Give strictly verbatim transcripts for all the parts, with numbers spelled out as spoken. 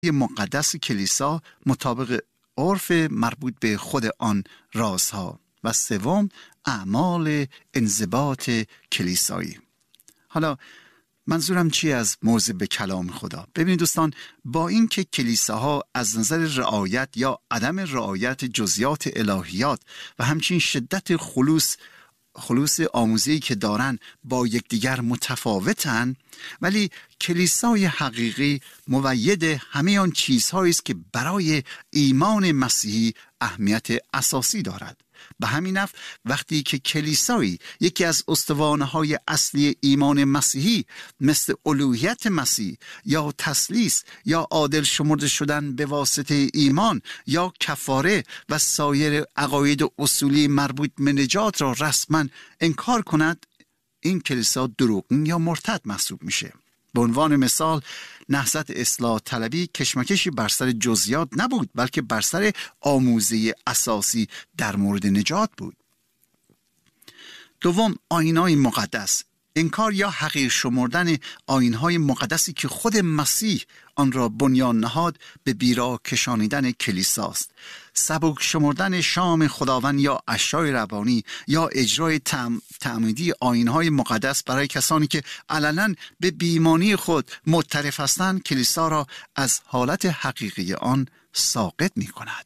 مقدس کلیسا مطابق عرف مربوط به خود آن رازها. و سوم، اعمال انضباط کلیسایی. حالا منظورم چی از موضع به کلام خدا؟ ببینید دوستان، با اینکه کلیساها از نظر رعایت یا عدم رعایت جزئیات الهیات و همچنین شدت خلوص خلوص آموزه‌ای که دارن با یکدیگر متفاوتن، ولی کلیسای حقیقی مؤید همه آن چیزهایی است که برای ایمان مسیحی اهمیت اساسی دارد. به همین نحو وقتی که کلیسایی یکی از استوانه‌های اصلی ایمان مسیحی مثل الوهیت مسیح یا تثلیث یا عادل شمرده شدن به واسطه ایمان یا کفاره و سایر عقاید اصولی مربوط به نجات را رسما انکار کند، این کلیسا دروغین یا مرتد محسوب میشه. به عنوان مثال، نهضت اصلاح طلبی کشمکشی بر سر جزئیات نبود، بلکه بر سر آموزه اساسی در مورد نجات بود. دوم، آیین‌های مقدس. انکار یا حقیر شمردن آیین‌های مقدسی که خود مسیح آن را بنیان نهاد به بیراه کشانیدن کلیساست. سبک شمردن شام خداوند یا عشای ربانی یا اجرای تعم... تعمیدی آیین‌های مقدس برای کسانی که علنا به بیمانی خود معترف هستند، کلیسا را از حالت حقیقی آن ساقط می‌کند.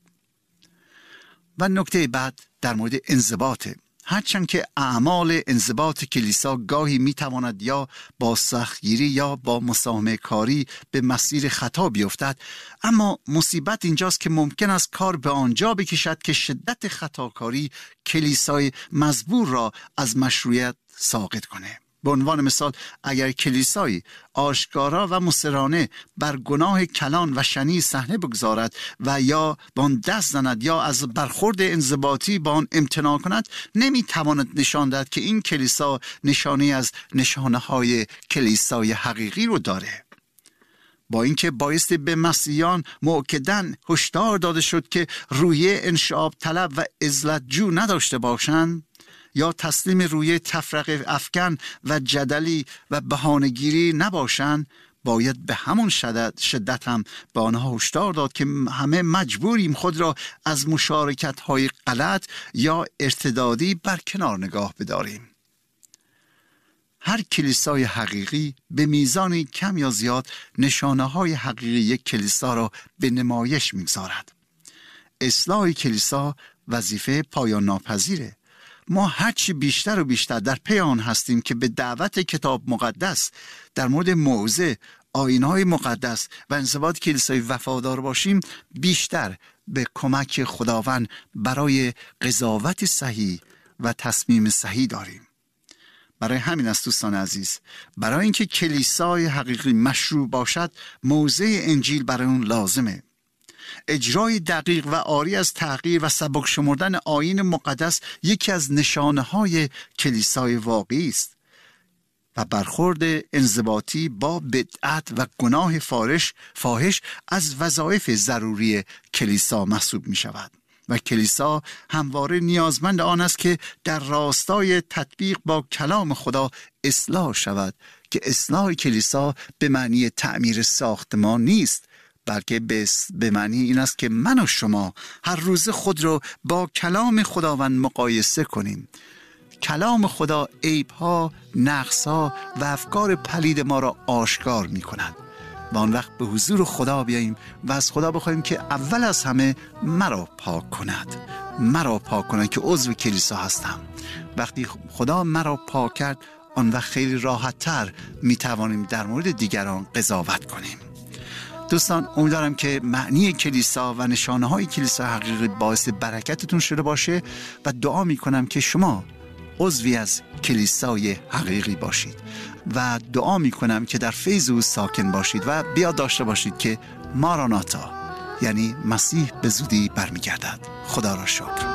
و نکته بعد در مورد انضباط. هرچند که اعمال انضباط کلیسا گاهی میتواند یا با سختگیری یا با مساهمه کاری به مسیر خطا بیفتد، اما مصیبت اینجاست که ممکن است کار به آنجا بکشد که شدت خطاکاری کلیسای مزبور را از مشروعیت ساقط کنه. به عنوان مثال، اگر کلیسایی آشکارا و مصرانه بر گناه کلان و شنی صحنه بگذارد و یا با آن دست زند یا از برخورد انضباطی با آن امتناع کند، نمیتواند نشان دهد که این کلیسا نشانه از نشانه های کلیسای حقیقی رو داره. با اینکه بایستی به مسیحیان مؤکداً هشدار داده شد که روی انشعاب طلب و عزلت جو نداشته باشند یا تسلیم روی تفرقه افکن و جدلی و بهانه‌گیری نباشند، باید به همون شدت, شدت هم به آنها هشدار داد که همه مجبوریم خود را از مشارکت‌های غلط یا ارتدادی برکنار نگاه بداریم. هر کلیسای حقیقی به میزانی کم یا زیاد نشانه‌های حقیقی یک کلیسا را به نمایش می‌گذارد. اصلاح کلیسا وظیفه پایان ناپذیره. ما هرچی بیشتر و بیشتر در پی آن هستیم که به دعوت کتاب مقدس در مورد موعظه، آیین‌های مقدس و انضباط کلیسای وفادار باشیم، بیشتر به کمک خداوند برای قضاوت صحیح و تصمیم صحیح داریم. برای همین است دوستان عزیز، برای اینکه کلیسای حقیقی مشروع باشد، موعظه انجیل برای اون لازمه. اجرای دقیق و عاری از تغییر و سبک شمردن آیین مقدس یکی از نشانه‌های کلیسای واقعی است و برخورد انضباطی با بدعت و گناه فاحش فاحش از وظایف ضروری کلیسا محسوب می شود و کلیسا همواره نیازمند آن است که در راستای تطبیق با کلام خدا اصلاح شود، که اصلاح کلیسا به معنی تعمیر ساختمان نیست، بلکه به معنی این است که من و شما هر روز خود رو با کلام خداوند مقایسه کنیم. کلام خدا عیب‌ها، نقص‌ها و افکار پلید ما را آشکار می‌کند و آن وقت به حضور خدا بیاییم و از خدا بخوایم که اول از همه مرا پاک کند، مرا پاک کند که عضو کلیسا هستم. وقتی خدا مرا پاک کرد، آن وقت خیلی راحت‌تر می‌توانیم در مورد دیگران قضاوت کنیم. دوستان، امیدوارم که معنی کلیسا و نشانه های کلیسا حقیقی باعث برکتتون شده باشه و دعا می کنم که شما عضوی از کلیسای حقیقی باشید و دعا می کنم که در فیض او ساکن باشید و بیاد داشته باشید که ماراناتا، یعنی مسیح به زودی برمیگردد. خدا را شکر.